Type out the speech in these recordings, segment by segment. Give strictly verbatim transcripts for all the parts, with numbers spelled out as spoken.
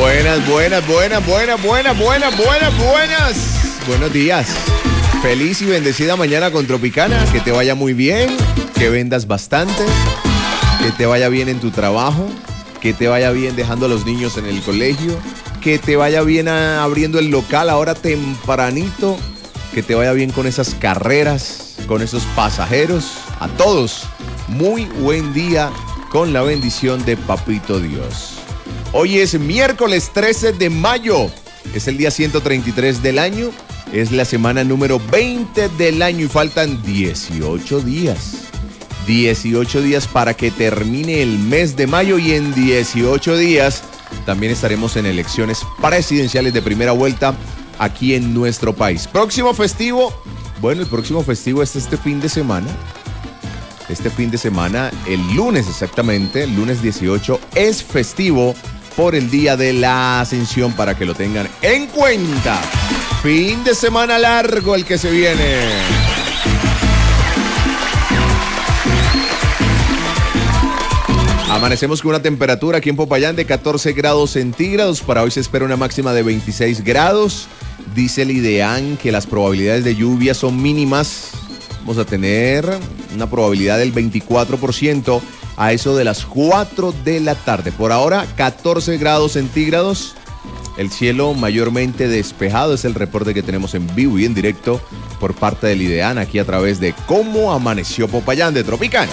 Buenas, buenas, buenas, buenas, buenas, buenas, buenas, buenas. Buenos días. Feliz y bendecida mañana con Tropicana. Que te vaya muy bien, que vendas bastante, que te vaya bien en tu trabajo, que te vaya bien dejando a los niños en el colegio, que te vaya bien a, abriendo el local ahora tempranito, que te vaya bien con esas carreras, con esos pasajeros. A todos, muy buen día con la bendición de Papito Dios. Hoy es miércoles trece de mayo, es el día ciento treinta y tres del año, es la semana número veinte del año y faltan dieciocho días. dieciocho días para que termine el mes de mayo y en dieciocho días también estaremos en elecciones presidenciales de primera vuelta aquí en nuestro país. Próximo festivo, bueno, el próximo festivo es este fin de semana. Este fin de semana, el lunes exactamente, el lunes dieciocho, es festivo por el Día de la Ascensión para que lo tengan en cuenta. Fin de semana largo el que se viene. Amanecemos con una temperatura aquí en Popayán de catorce grados centígrados. Para hoy se espera una máxima de veintiséis grados. Dice el IDEAN que las probabilidades de lluvia son mínimas. Vamos a tener una probabilidad del veinticuatro por ciento a eso de las cuatro de la tarde. Por ahora, catorce grados centígrados. El cielo mayormente despejado. Es el reporte que tenemos en vivo y en directo por parte del IDEAN aquí a través de Cómo Amaneció Popayán de Tropicana.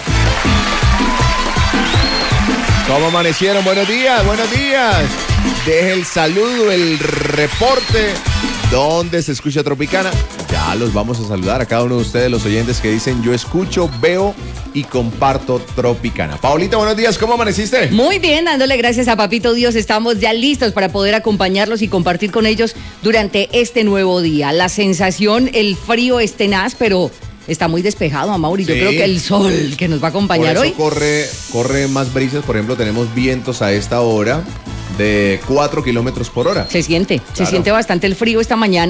¿Cómo amanecieron? Buenos días, buenos días. Deje el saludo, el reporte. ¿Dónde se escucha Tropicana? Ya los vamos a saludar a cada uno de ustedes, los oyentes que dicen yo escucho, veo y comparto Tropicana. Paulita, buenos días, ¿cómo amaneciste? Muy bien, dándole gracias a Papito Dios, estamos ya listos para poder acompañarlos y compartir con ellos durante este nuevo día. La sensación, el frío es tenaz, pero está muy despejado, Amaury. Sí. Yo creo que el sol que nos va a acompañar por eso hoy. corre, corre más brisas, por ejemplo, tenemos vientos a esta hora de cuatro kilómetros por hora. Se siente, claro. Se siente bastante el frío esta mañana.